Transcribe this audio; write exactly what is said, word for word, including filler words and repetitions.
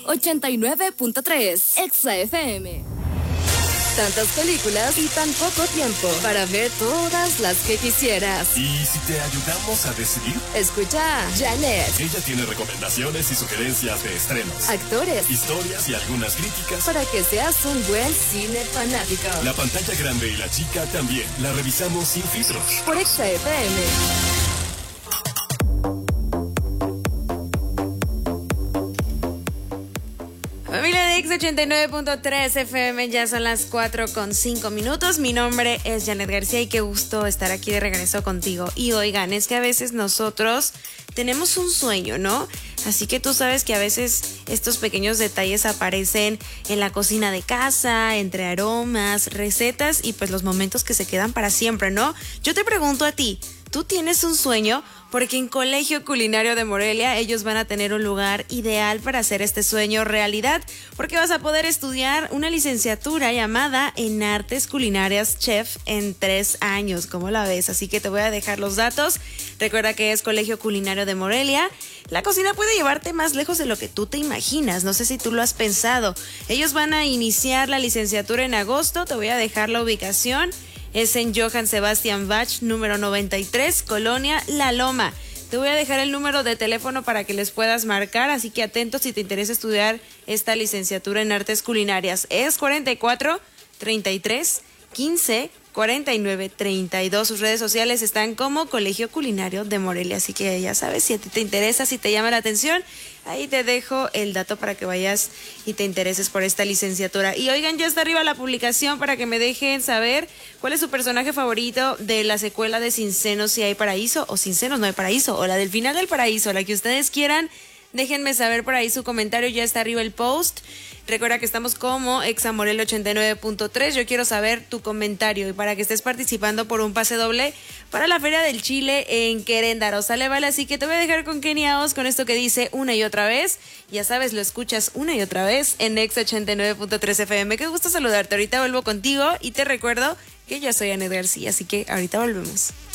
ochenta y nueve punto tres. Exa F M. Tantas películas y tan poco tiempo para ver todas las que quisieras. ¿Y si te ayudamos a decidir? Escucha a Janet. Ella tiene recomendaciones y sugerencias de estrenos, actores, historias y algunas críticas para que seas un buen cine fanático. La pantalla grande y la chica también la revisamos sin filtros. Por Exa F M. Familia de Exa ochenta y nueve punto tres F M, ya son las cuatro con cinco minutos. Mi nombre es Janet García y qué gusto estar aquí de regreso contigo. Y oigan, es que a veces nosotros tenemos un sueño, ¿no? Así que tú sabes que a veces estos pequeños detalles aparecen en la cocina de casa, entre aromas, recetas y pues los momentos que se quedan para siempre, ¿no? Yo te pregunto a ti, ¿tú tienes un sueño? Porque en Colegio Culinario de Morelia ellos van a tener un lugar ideal para hacer este sueño realidad, porque vas a poder estudiar una licenciatura llamada en Artes Culinarias Chef en tres años, ¿cómo la ves? Así que te voy a dejar los datos. Recuerda que es Colegio Culinario de Morelia. La cocina puede llevarte más lejos de lo que tú te imaginas, no sé si tú lo has pensado. Ellos van a iniciar la licenciatura en agosto, te voy a dejar la ubicación. Es en Johann Sebastian Bach, número noventa y tres, Colonia La Loma. Te voy a dejar el número de teléfono para que les puedas marcar, así que atentos si te interesa estudiar esta licenciatura en Artes Culinarias. Es cuarenta y cuatro, treinta y tres, quince, cuarenta y nueve, treinta y dos. Sus redes sociales están como Colegio Culinario de Morelia, así que ya sabes, si a ti te interesa, si te llama la atención, ahí te dejo el dato para que vayas y te intereses por esta licenciatura. Y oigan, ya está arriba la publicación para que me dejen saber cuál es su personaje favorito de la secuela de Sin Senos si hay paraíso, o Sin Senos no hay paraíso, o la del final del paraíso, la que ustedes quieran. Déjenme saber por ahí su comentario, ya está arriba el post. Recuerda que estamos como Exa Morelia ochenta y nueve punto tres. Yo quiero saber tu comentario y para que estés participando por un pase doble para la Feria del Chile en Querétaro. Sale, vale, así que te voy a dejar con Kenia Os con esto que dice una y otra vez. Ya sabes, lo escuchas una y otra vez en Exa ochenta y nueve punto tres F M. Qué gusto saludarte. Ahorita vuelvo contigo y te recuerdo que yo soy Janet García, así que ahorita volvemos.